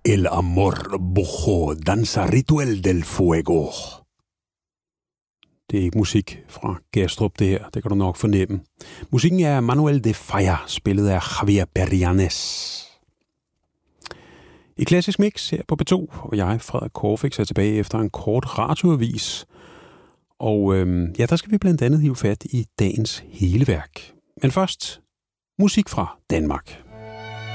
El amor bojo danza rituel del fuego. Det er ikke musik fra Gastrup, det her. Det kan du nok fornemme. Musikken er Manuel de Falla, spillet af Javier Berianes. I Klassisk Mix her på P2, og jeg, Frederik Korfix, er tilbage efter en kort radioavis. Og der skal vi blandt andet hive fat i dagens hele værk. Men først musik fra Danmark.